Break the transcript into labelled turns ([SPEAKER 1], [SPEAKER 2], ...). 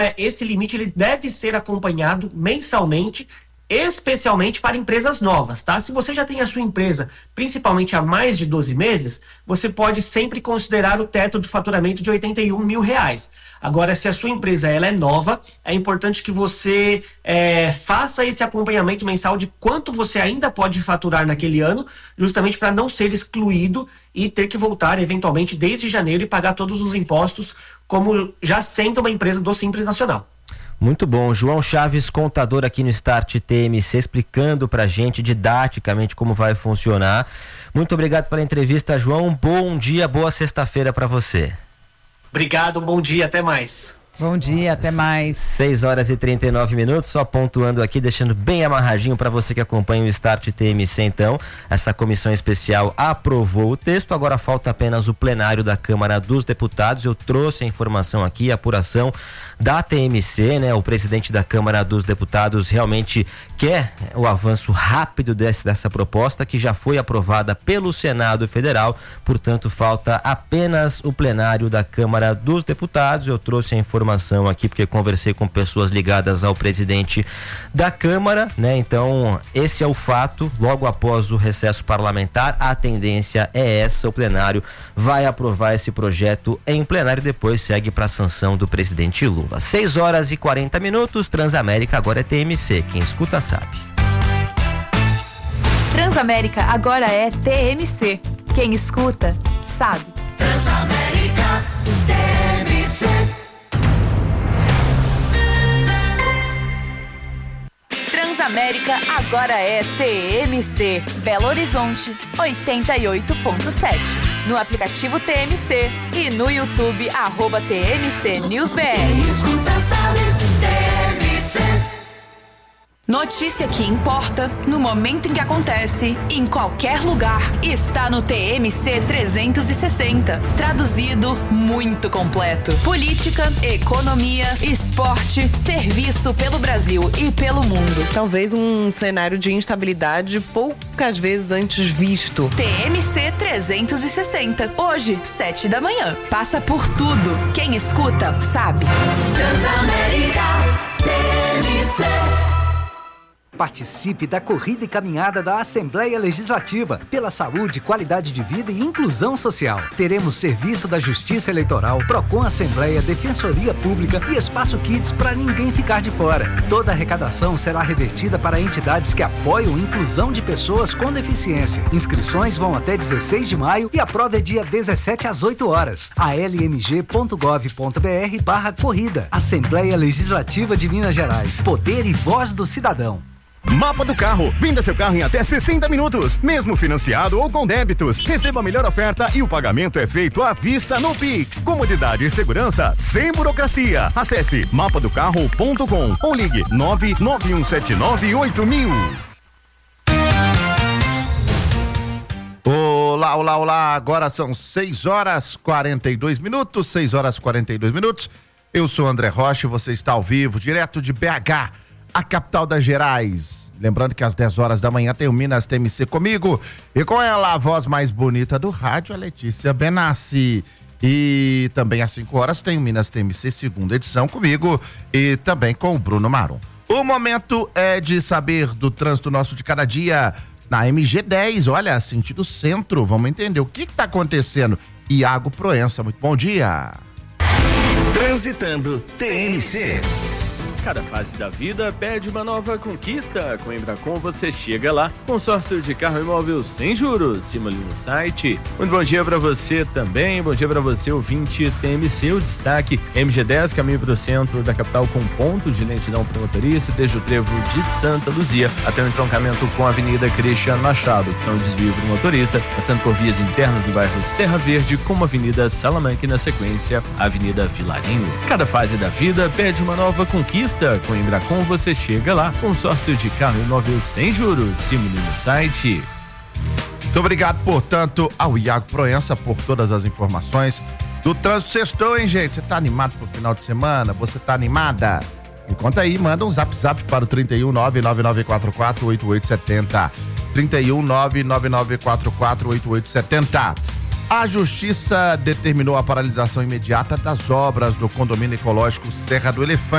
[SPEAKER 1] esse limite ele deve ser acompanhado mensalmente, especialmente para empresas novas, tá? Se você já tem a sua empresa, principalmente há mais de 12 meses, você pode sempre considerar o teto de faturamento de R$81 mil. Agora, se a sua empresa ela é nova, é importante que você faça esse acompanhamento mensal de quanto você ainda pode faturar naquele ano, justamente para não ser excluído e ter que voltar, eventualmente, desde janeiro e pagar todos os impostos, como já sendo uma empresa do Simples Nacional.
[SPEAKER 2] Muito bom. João Chaves, contador aqui no Start TMC, explicando pra gente didaticamente como vai funcionar. Muito obrigado pela entrevista, João. Bom dia, boa sexta-feira para você.
[SPEAKER 1] Obrigado, bom dia, até mais.
[SPEAKER 3] Bom dia, até mais.
[SPEAKER 2] 6h39, só pontuando aqui, deixando bem amarradinho para você que acompanha o Start TMC. Então, essa comissão especial aprovou o texto, agora falta apenas o plenário da Câmara dos Deputados. Eu trouxe a informação aqui, a apuração da TMC, né? O presidente da Câmara dos Deputados realmente quer o avanço rápido dessa proposta, que já foi aprovada pelo Senado Federal, portanto falta apenas o plenário da Câmara dos Deputados. Eu trouxe a informação aqui porque conversei com pessoas ligadas ao presidente da Câmara, né? Então esse é o fato. Logo após o recesso parlamentar, a tendência é essa: o plenário vai aprovar esse projeto em plenário e depois segue para a sanção do presidente Lula. 6h40, Transamérica agora é TMC, quem escuta sabe.
[SPEAKER 4] Transamérica agora é TMC, quem escuta sabe.
[SPEAKER 5] Transamérica TMC.
[SPEAKER 4] Transamérica agora é TMC, Belo Horizonte 88.7. No aplicativo TMC e no YouTube @TMC News BR.
[SPEAKER 5] Escuta, sabe, TMC.
[SPEAKER 4] Notícia que importa no momento em que acontece, em qualquer lugar, está no TMC 360. Traduzido, muito completo. Política, economia, esporte, serviço pelo Brasil e pelo mundo.
[SPEAKER 6] Talvez um cenário de instabilidade poucas vezes antes visto.
[SPEAKER 4] TMC 360. Hoje, 7 da manhã. Passa por tudo. Quem escuta, sabe.
[SPEAKER 5] Transamérica TMC.
[SPEAKER 7] Participe da corrida e caminhada da Assembleia Legislativa pela saúde, qualidade de vida e inclusão social. Teremos serviço da Justiça Eleitoral, Procon Assembleia, Defensoria Pública e Espaço Kids para ninguém ficar de fora. Toda a arrecadação será revertida para entidades que apoiam a inclusão de pessoas com deficiência. Inscrições vão até 16 de maio e a prova é dia 17 às 8 horas. almg.gov.br/corrida. Assembleia Legislativa de Minas Gerais. Poder e voz do cidadão.
[SPEAKER 8] Mapa do Carro. Venda seu carro em até 60 minutos, mesmo financiado ou com débitos. Receba a melhor oferta e o pagamento é feito à vista no Pix. Comodidade e segurança sem burocracia. Acesse mapadocarro.com ou ligue 991798000.
[SPEAKER 9] Olá, agora são 6h42, 6h42. Eu sou André Rocha e você está ao vivo, direto de BH, a capital das Gerais. Lembrando que às 10 horas da manhã tem o Minas TMC comigo e com ela a voz mais bonita do rádio, a Letícia Benassi. E também às 5 horas tem o Minas TMC segunda edição comigo e também com o Bruno Marum. O momento é de saber do trânsito nosso de cada dia na MG10, olha, sentido centro. Vamos entender o que está acontecendo. Iago Proença, muito bom dia.
[SPEAKER 10] Transitando TMC.
[SPEAKER 11] Cada fase da vida pede uma nova conquista. Com a Embracon você chega lá. Consórcio de carro imóvel sem juros. Simule no site. Muito bom dia pra você também. Bom dia pra você, ouvinte TMC. O destaque: MG10, caminho pro centro da capital com ponto de lentidão para motorista, desde o trevo de Santa Luzia até o entroncamento com a Avenida Cristiano Machado, que são desvio para o motorista, passando por vias internas do bairro Serra Verde, como a Avenida Salamanca e, na sequência, a Avenida Vilarinho. Cada fase da vida pede uma nova conquista. Com a Embracon você chega lá. Consórcio de carro imóvel sem juros. Simule no site.
[SPEAKER 9] Muito obrigado, portanto, ao Iago Proença por todas as informações do trânsito. Sextou, hein, gente? Você tá animado pro final de semana? Você tá animada? Me conta aí, manda um zap para o 31999448870. 31999448870. A justiça determinou a paralisação imediata das obras do condomínio ecológico Serra do Elefante.